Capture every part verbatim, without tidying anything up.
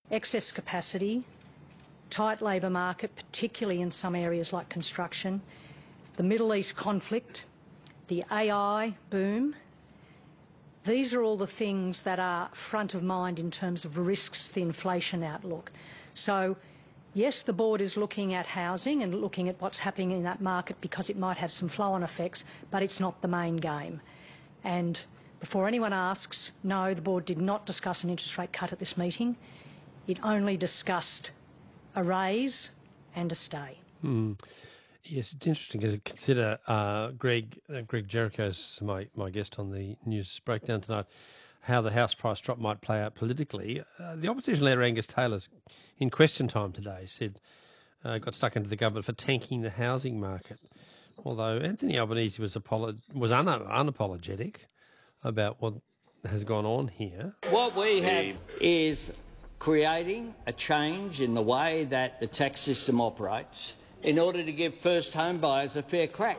excess capacity, tight labour market, particularly in some areas like construction, the Middle East conflict, the A I boom. These are all the things that are front of mind in terms of risks to the inflation outlook. So, yes, the board is looking at housing and looking at what's happening in that market because it might have some flow-on effects, but it's not the main game. And before anyone asks, no, the board did not discuss an interest rate cut at this meeting. It only discussed a raise and a stay. Hmm. Yes, it's interesting to consider. Uh, Greg uh, Greg Jericho's my, my guest on the news breakdown tonight, how the house price drop might play out politically. Uh, the opposition leader Angus Taylor's in question time today said uh, got stuck into the government for tanking the housing market. Although Anthony Albanese was apolo- was un- unapologetic about what has gone on here. What we have is creating a change in the way that the tax system operates in order to give first home buyers a fair crack.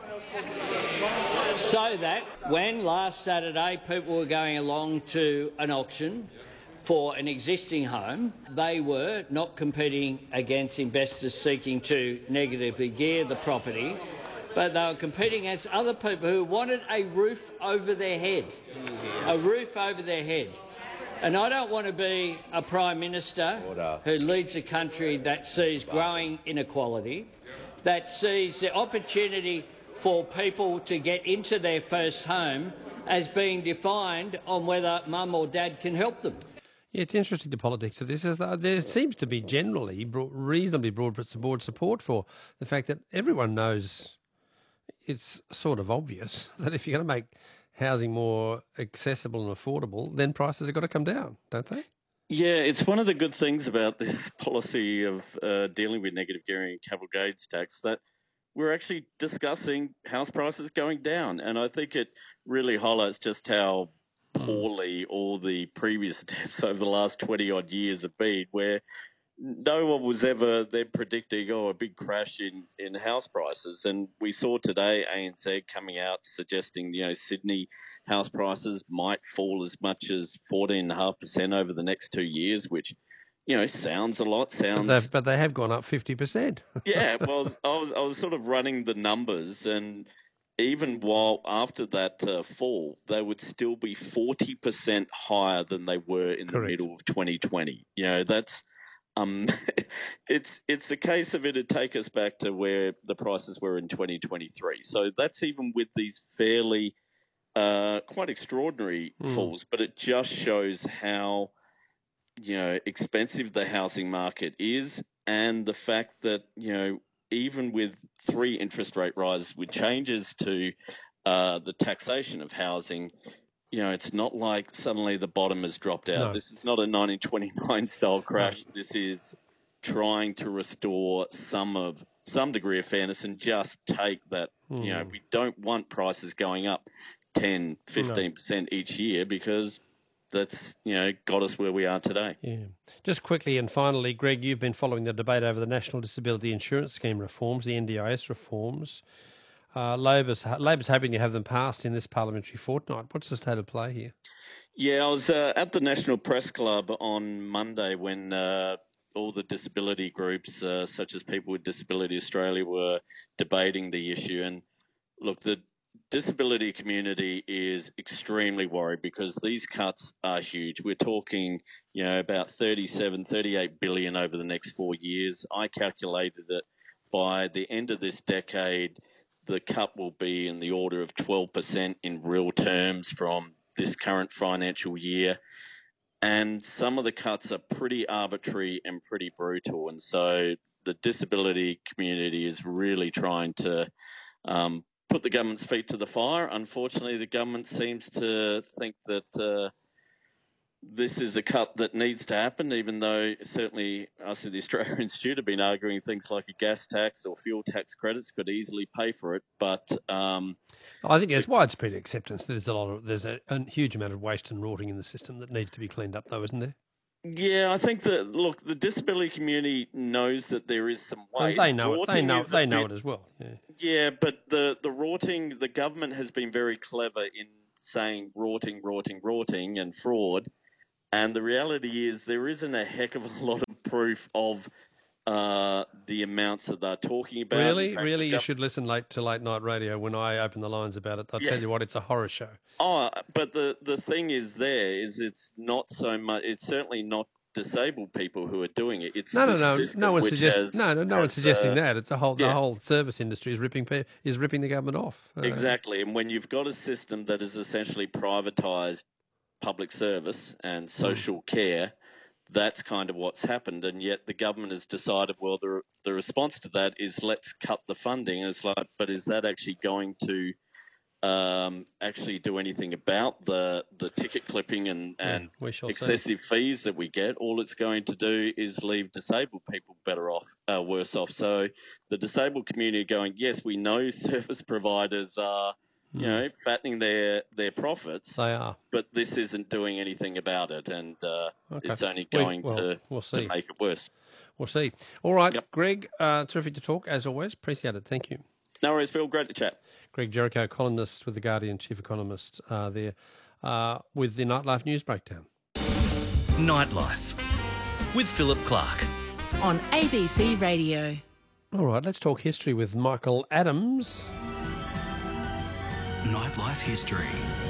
So that when last Saturday people were going along to an auction for an existing home, they were not competing against investors seeking to negatively gear the property, but they were competing against other people who wanted a roof over their head, a roof over their head. And I don't want to be a Prime Minister who leads a country that sees growing inequality, that sees the opportunity for people to get into their first home as being defined on whether mum or dad can help them. Yeah, it's interesting, the politics of this. Is that there seems to be generally broad, reasonably broad board support for the fact that everyone knows it's sort of obvious that if you're going to make housing more accessible and affordable, then prices have got to come down, don't they? Yeah, it's one of the good things about this policy of uh, dealing with negative gearing and capital gains tax that we're actually discussing house prices going down. And I think it really highlights just how poorly all the previous steps over the last twenty-odd years have been, where no one was ever then predicting, oh, a big crash in, in house prices. And we saw today A N Z coming out suggesting, you know, Sydney house prices might fall as much as fourteen point five percent over the next two years, which, you know, sounds a lot. Sounds, But, but they have gone up fifty percent. Yeah, well, I was, I was sort of running the numbers, and even while after that uh, fall, they would still be forty percent higher than they were in Correct. the middle of twenty twenty. You know, that's um, it's it's a case of it'd take us back to where the prices were in twenty twenty-three. So that's even with these fairly uh, quite extraordinary Mm. falls, but it just shows how, you know, expensive the housing market is, and the fact that, you know, even with three interest rate rises, with changes to uh, the taxation of housing, you know, it's not like suddenly the bottom has dropped out. No. This is not a nineteen twenty-nine style crash. No. This is trying to restore some of some degree of fairness and just take that, mm. you know, we don't want prices going up ten, fifteen percent no. each year, because that's, you know, got us where we are today. Yeah. Just quickly and finally, Greg, you've been following the debate over the National Disability Insurance Scheme reforms, the N D I S reforms. Uh, Labor's, Labor's hoping to have them passed in this parliamentary fortnight. What's the state of play here? Yeah, I was uh, at the National Press Club on Monday when uh, all the disability groups, uh, such as People with Disability Australia, were debating the issue. And look, the disability community is extremely worried because these cuts are huge. We're talking, you know, about thirty-seven, thirty-eight billion over the next four years. I calculated that by the end of this decade, the cut will be in the order of twelve percent in real terms from this current financial year. And some of the cuts are pretty arbitrary and pretty brutal. And so the disability community is really trying to um, put the government's feet to the fire. Unfortunately, the government seems to think that uh, this is a cut that needs to happen, even though certainly us at the Australia Institute have been arguing things like a gas tax or fuel tax credits could easily pay for it. But um, I think there's widespread acceptance. There's a lot of there's a, a huge amount of waste and rotting in the system that needs to be cleaned up, though, isn't there? Yeah, I think that, look, the disability community knows that there is some waste. Well, they know it. They Rorting know, is a they know bit- it as well. Yeah. Yeah, but the, the rorting, the government has been very clever in saying rorting, rorting, rorting and fraud. And the reality is there isn't a heck of a lot of proof of uh, the amounts that they're talking about. Really? Fact, really? You should listen late to late night radio when I open the lines about it. I'll yeah. tell you what, it's a horror show. Oh, but the, the thing is there is it's not so much, it's certainly not disabled people who are doing it. It's no, no, no, no, no one's suggesting. No, no, no one's suggesting uh, that. It's a whole. Yeah. The whole service industry is ripping pe- is ripping the government off. Uh, Exactly, and when you've got a system that is essentially privatised public service and social mm. care, that's kind of what's happened. And yet the government has decided, well, the the response to that is let's cut the funding. And it's like, but is that actually going to Um, actually do anything about the, the ticket clipping and, and yeah, excessive see. fees that we get? All it's going to do is leave disabled people better off, uh, worse off. So the disabled community are going, yes, we know service providers are, mm. you know, fattening their, their profits. They are. But this isn't doing anything about it, and uh, okay. it's only going we, well, to, we'll see. to make it worse. We'll see. All right, yep. Greg, uh, terrific to talk, as always. Appreciate it. Thank you. No worries, Phil. Great to chat. Greg Jericho, columnist with The Guardian, chief economist uh, there, uh, with the Nightlife News Breakdown. Nightlife with Philip Clark on A B C Radio. All right, let's talk history with Michael Adams. Nightlife history.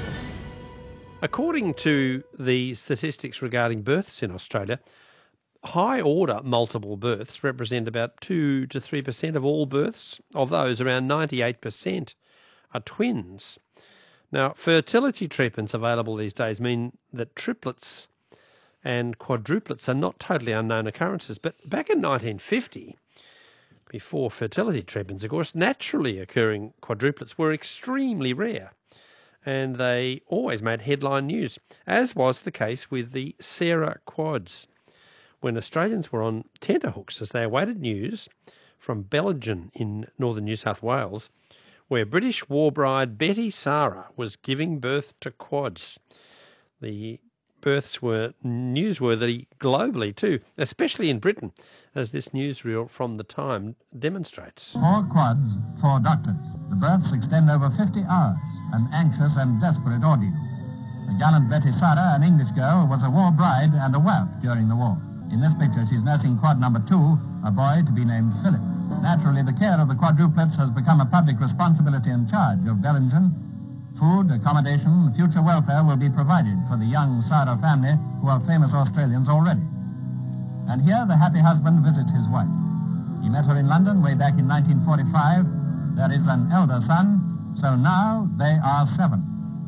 According to the statistics regarding births in Australia, high-order multiple births represent about two to three percent of all births. Of those, around ninety-eight percent are twins. Now, fertility treatments available these days mean that triplets and quadruplets are not totally unknown occurrences. But back in nineteen fifty, before fertility treatments, of course, naturally occurring quadruplets were extremely rare, and they always made headline news, as was the case with the Sarah quads, when Australians were on tenterhooks as they awaited news from Bellingen in northern New South Wales, where British war bride Betty Sarah was giving birth to quads. The births were newsworthy globally too, especially in Britain, as this newsreel from the time demonstrates. Four quads, four doctors. The births extend over fifty hours, an anxious and desperate ordeal. The gallant Betty Sarah, an English girl, was a war bride and a waif during the war. In this picture, she's nursing quad number two, a boy to be named Philip. Naturally, the care of the quadruplets has become a public responsibility and charge of Bellingen. Food, accommodation, future welfare will be provided for the young Sarah family, who are famous Australians already. And here, the happy husband visits his wife. He met her in London way back in nineteen forty-five. There is an elder son, so now they are seven.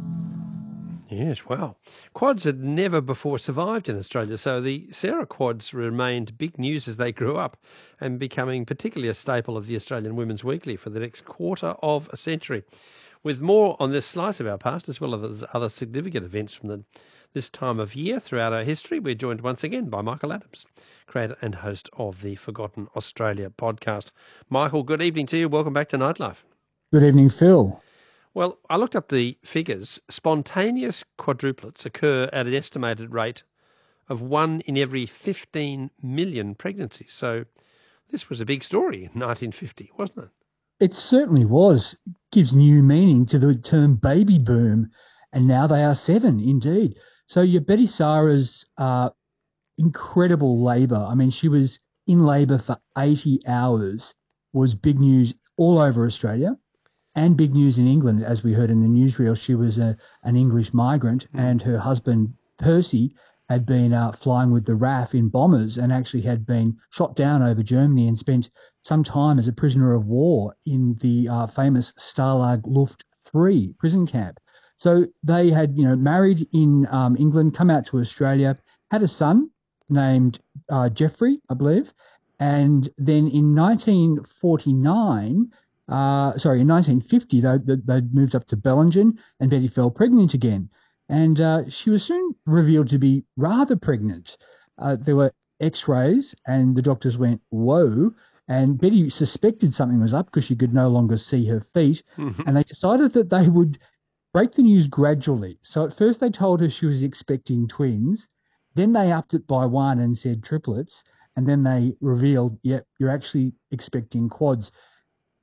Yes, well, quads had never before survived in Australia, so the Sarah quads remained big news as they grew up and becoming particularly a staple of the Australian Women's Weekly for the next quarter of a century. With more on this slice of our past, as well as other significant events from the, this time of year throughout our history, we're joined once again by Michael Adams, creator and host of the Forgotten Australia podcast. Michael, good evening to you. Welcome back to Nightlife. Good evening, Phil. Well, I looked up the figures. Spontaneous quadruplets occur at an estimated rate of one in every fifteen million pregnancies. So this was a big story in nineteen fifty, wasn't it? It certainly was. It gives new meaning to the term baby boom, and now they are seven, indeed. So your Betty Sarah's uh, incredible labour, I mean, she was in labour for eighty hours, was big news all over Australia. And big news in England, as we heard in the newsreel. She was a, an English migrant, mm. and her husband, Percy, had been uh, flying with the R A F in bombers and actually had been shot down over Germany and spent some time as a prisoner of war in the uh, famous Stalag Luft three prison camp. So they had, you know, married in um, England, come out to Australia, had a son named uh, Jeffrey, I believe, and then in nineteen forty-nine... Uh, sorry, in nineteen fifty, they, they moved up to Bellingen, and Betty fell pregnant again. And uh, she was soon revealed to be rather pregnant. Uh, there were x-rays, and the doctors went, whoa. And Betty suspected something was up because she could no longer see her feet. Mm-hmm. And they decided that they would break the news gradually. So at first they told her she was expecting twins. Then they upped it by one and said triplets. And then they revealed, yep, you're actually expecting quads.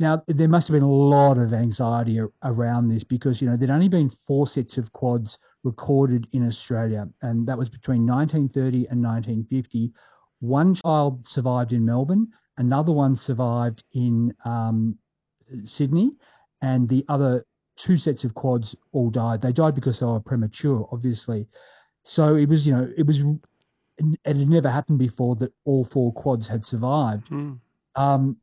Now, there must have been a lot of anxiety a- around this because, you know, there'd only been four sets of quads recorded in Australia, and that was between nineteen thirty and nineteen fifty. One child survived in Melbourne, another one survived in um, Sydney, and the other two sets of quads all died. They died because they were premature, obviously. So it was, you know, it was, it had never happened before that all four quads had survived. Mm. Um,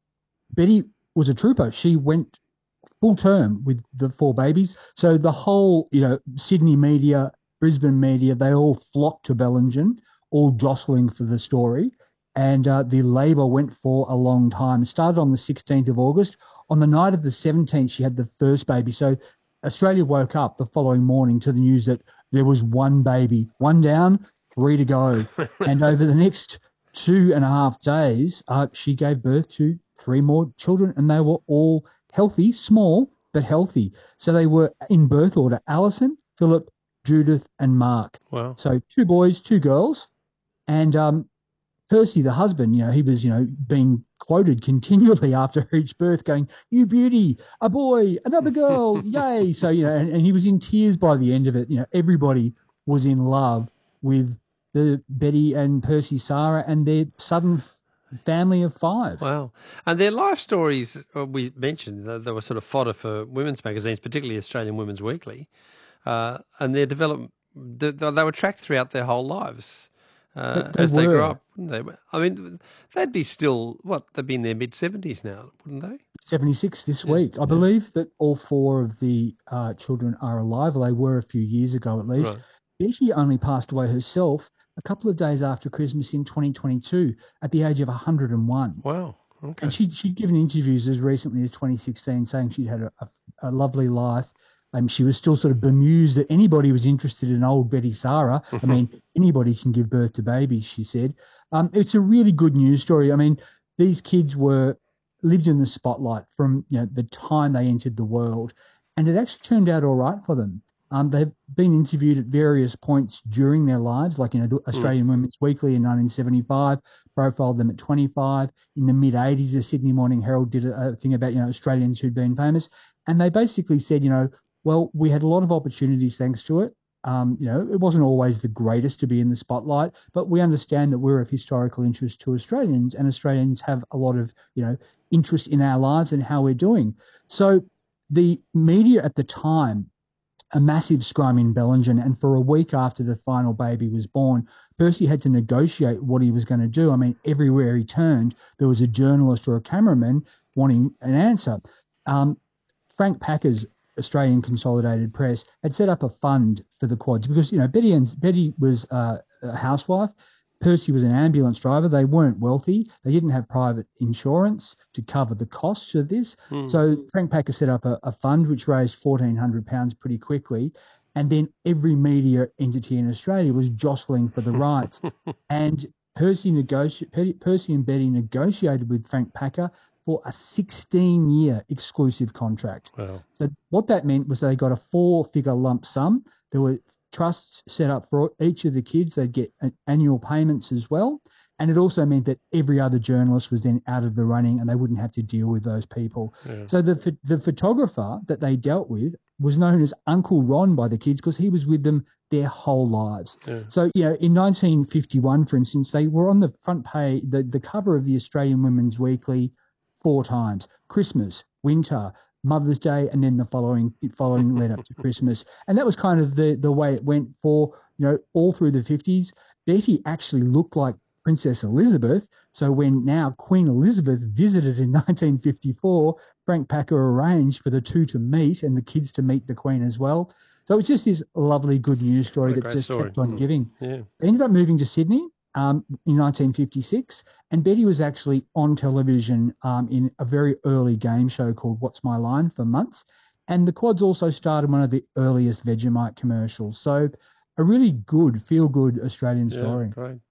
Betty was a trooper. She went full term with the four babies. So the whole, you know, Sydney media, Brisbane media, they all flocked to Bellingen, all jostling for the story. And uh, the labour went for a long time. It started on the sixteenth of August. On the night of the seventeenth, she had the first baby. So Australia woke up the following morning to the news that there was one baby, one down, three to go. And over the next two and a half days, uh, she gave birth to three more children, and they were all healthy, small, but healthy. So they were in birth order: Alison, Philip, Judith, and Mark. Wow. So two boys, two girls. And um, Percy, the husband, you know, he was, you know, being quoted continually after each birth going, "You beauty, a boy, another girl, yay." So, you know, and, and he was in tears by the end of it. You know, everybody was in love with the Betty and Percy Sarah and their sudden f- family of five. Wow. And their life stories, uh, we mentioned, they, they were sort of fodder for women's magazines, particularly Australian Women's Weekly. Uh, and their development, they, they were tracked throughout their whole lives. Uh, They as they were. grew up, wouldn't they? I mean, they'd be still, what, they'd be in their mid-seventies now, wouldn't they? seventy-six this Yeah, week. I yeah. believe that all four of the uh, children are alive. Well, they were a few years ago at least. Right. Betty only passed away herself a couple of days after Christmas in twenty twenty-two at the age of one hundred and one. Wow. Okay. And she, she'd given interviews as recently as twenty sixteen saying she'd had a, a, a lovely life. Um, she was still sort of bemused that anybody was interested in old Betty Sarah. I mean, anybody can give birth to babies, she said. Um, it's a really good news story. I mean, these kids were lived in the spotlight from, you know, the time they entered the world, and it actually turned out all right for them. Um, they've been interviewed at various points during their lives, like, you know, the Australian Women's Weekly in nineteen seventy-five profiled them at twenty-five. In the mid-eighties, the Sydney Morning Herald did a, a thing about, you know, Australians who'd been famous, and they basically said, you know, well, we had a lot of opportunities thanks to it. Um, you know, it wasn't always the greatest to be in the spotlight, but we understand that we're of historical interest to Australians, and Australians have a lot of, you know, interest in our lives and how we're doing. So the media at the time, a massive scrum in Bellingen, and for a week after the final baby was born, Percy had to negotiate what he was going to do. I mean, everywhere he turned, there was a journalist or a cameraman wanting an answer. Um, Frank Packer's Australian Consolidated Press had set up a fund for the quads because, you know, Betty and Betty was uh, a housewife. Percy was an ambulance driver. They weren't wealthy. They didn't have private insurance to cover the costs of this. Hmm. So Frank Packer set up a, a fund which raised fourteen hundred pounds pretty quickly. And then every media entity in Australia was jostling for the rights. And Percy, negoti- Percy and Betty negotiated with Frank Packer for a sixteen-year exclusive contract. Wow. So what that meant was they got a four-figure lump sum. There were trusts set up for each of the kids. They'd get annual payments as well. And it also meant that every other journalist was then out of the running and they wouldn't have to deal with those people. Yeah. So the the photographer that they dealt with was known as Uncle Ron by the kids because he was with them their whole lives. Yeah. So, you know, in nineteen fifty-one, for instance, they were on the front page, the, the cover of the Australian Women's Weekly four times: Christmas, winter, Mother's Day, and then the following following led up to Christmas. And that was kind of the, the way it went for, you know, all through the fifties. Betty actually looked like Princess Elizabeth. So when now Queen Elizabeth visited in nineteen fifty-four, Frank Packer arranged for the two to meet and the kids to meet the Queen as well. So it's just this lovely good news story What a that great just story. kept on Mm. giving. Yeah. They ended up moving to Sydney um, in nineteen fifty-six, and Betty was actually on television um, in a very early game show called What's My Line for months. And the quads also starred in one of the earliest Vegemite commercials. So a really good, feel-good Australian story. Yeah, great.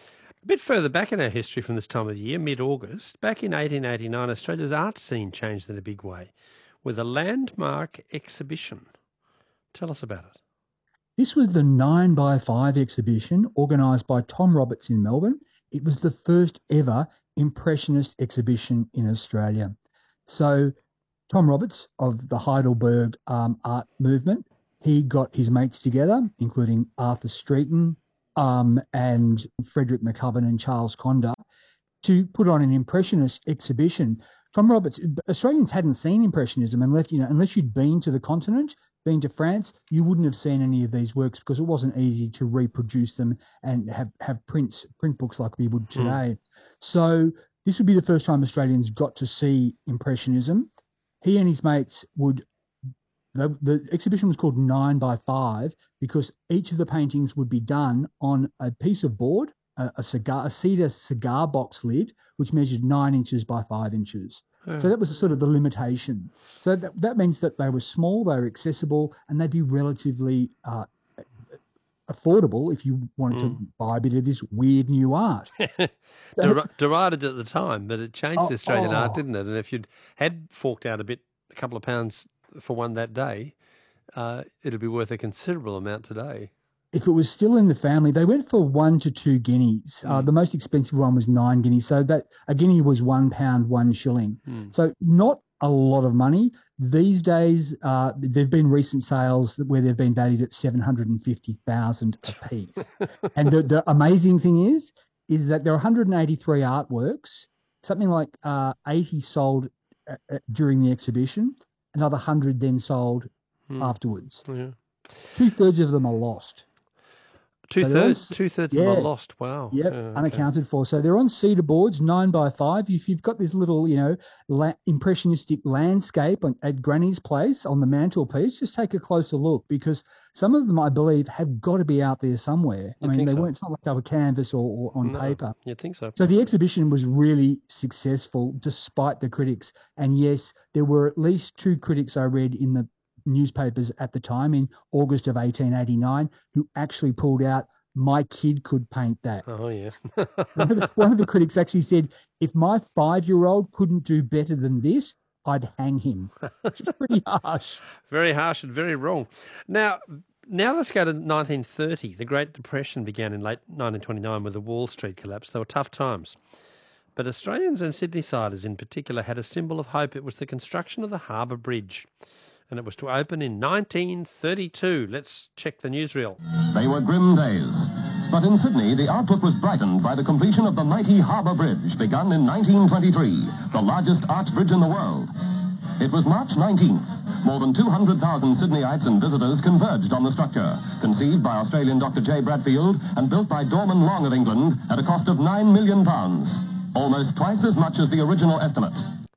A bit further back in our history from this time of the year, mid-August, back in eighteen eighty-nine, Australia's art scene changed in a big way with a landmark exhibition. Tell us about it. This was the nine by five exhibition organised by Tom Roberts in Melbourne. It was the first ever Impressionist exhibition in Australia. So Tom Roberts of the Heidelberg um, art movement, he got his mates together, including Arthur Streeton um, and Frederick McCubbin and Charles Conder, to put on an Impressionist exhibition. Tom Roberts, Australians hadn't seen Impressionism unless, you know, unless you'd been to the continent, been to France, you wouldn't have seen any of these works because it wasn't easy to reproduce them and have, have prints, print books like we would today. Mm. So this would be the first time Australians got to see Impressionism. He and his mates would, the, the exhibition was called Nine by Five because each of the paintings would be done on a piece of board, a, a cigar, a cedar cigar box lid, which measured nine inches by five inches. Oh. So that was sort of the limitation. So that, that means that they were small, they were accessible, and they'd be relatively uh, affordable if you wanted mm. to buy a bit of this weird new art. Der- derided at the time, but it changed oh, Australian oh. art, didn't it? And if you'd had forked out a bit, a couple of pounds for one that day, uh, it'd be worth a considerable amount today. If it was still in the family, they went for one to two guineas. Mm. Uh, the most expensive one was nine guineas. So that a guinea was one pound, one shilling. Mm. So not a lot of money. These days, uh, there've been recent sales where they've been valued at seven hundred fifty thousand a piece. And the, the amazing thing is, is that there are one hundred eighty-three artworks, something like uh, eighty sold uh, uh, during the exhibition, another one hundred then sold mm. afterwards. Yeah. Two-thirds of them are lost. Two so thirds, on, two thirds yeah, of them are lost. Wow. Yep, yeah, okay. unaccounted for. So they're on cedar boards, nine by five. If you've got this little, you know, la- impressionistic landscape on, at Granny's place on the mantelpiece, just take a closer look because some of them, I believe, have got to be out there somewhere. You'd I mean, they so. weren't. It's not like they were canvas or, or on no, paper. You'd think so. So the exhibition was really successful despite the critics. And yes, there were at least two critics I read in the newspapers at the time in August of eighteen eighty-nine who actually pulled out, my kid could paint that. Oh, yeah. one, of the, one of the critics actually said, if my five-year-old couldn't do better than this, I'd hang him. Which is pretty harsh. Very harsh and very wrong. Now, now let's go to nineteen thirty. The Great Depression began in late nineteen twenty-nine with the Wall Street collapse. They were tough times. But Australians and Sydney-siders in particular had a symbol of hope. It was the construction of the Harbour Bridge. And it was to open in nineteen thirty-two. Let's check the newsreel. They were grim days. But in Sydney, the outlook was brightened by the completion of the mighty Harbour Bridge, begun in nineteen twenty-three, the largest arch bridge in the world. It was March nineteenth. More than two hundred thousand Sydneyites and visitors converged on the structure, conceived by Australian Doctor J. Bradfield and built by Dorman Long of England at a cost of nine million pounds, almost twice as much as the original estimate.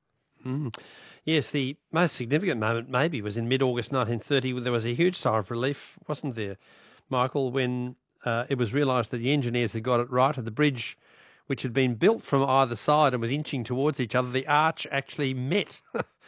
Mm. Yes, the most significant moment maybe was in mid-August nineteen thirty when there was a huge sigh of relief, wasn't there, Michael, when uh, it was realised that the engineers had got it right and the bridge, which had been built from either side and was inching towards each other, the arch actually met.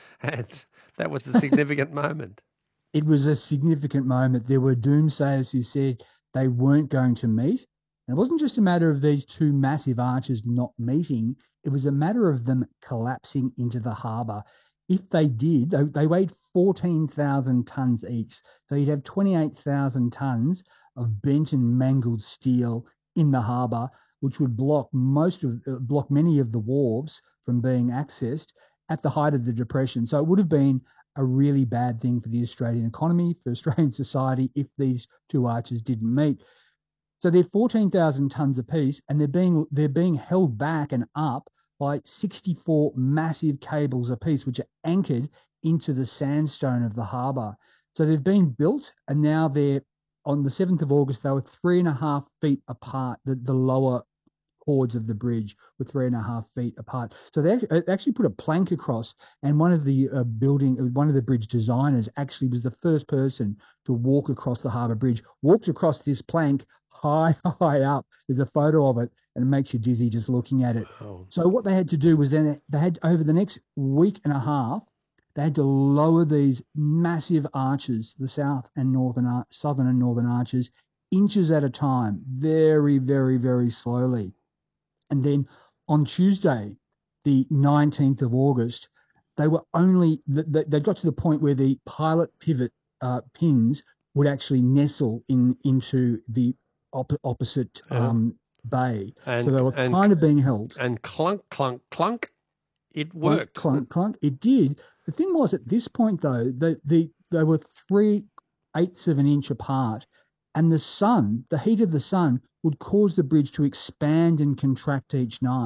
And that was a significant moment. It was a significant moment. There were doomsayers who said they weren't going to meet. And it wasn't just a matter of these two massive arches not meeting. It was a matter of them collapsing into the harbour. If they did, they, they weighed fourteen thousand tonnes each. So you'd have twenty-eight thousand tonnes of bent and mangled steel in the harbour, which would block most of, uh, block many of the wharves from being accessed at the height of the Depression. So it would have been a really bad thing for the Australian economy, for Australian society, if these two arches didn't meet. So they're fourteen thousand tonnes apiece, and they're being they're being held back and up by sixty-four massive cables apiece, which are anchored into the sandstone of the harbour. So they've been built, and now they're, on the seventh of August, they were three and a half feet apart. The, the lower chords of the bridge were three and a half feet apart. So they actually put a plank across, and one of the uh, building, one of the bridge designers actually was the first person to walk across the harbour bridge, walked across this plank high, high up. There's a photo of it, and it makes you dizzy just looking at it. Oh. So what they had to do was then they had, over the next week and a half, they had to lower these massive arches, the south and northern, southern and northern arches, inches at a time, very, very, very slowly. And then on Tuesday, the nineteenth of August, they were only, they, they got to the point where the pilot pivot uh, pins would actually nestle in into the op- opposite um, bay. And, so they were and, kind of being held. And clunk, clunk, clunk, it worked. Clunk, clunk. It did. The thing was, at this point, though, the, the they were three eighths of an inch apart, and the sun, the heat of the sun, would cause the bridge to expand and contract each night.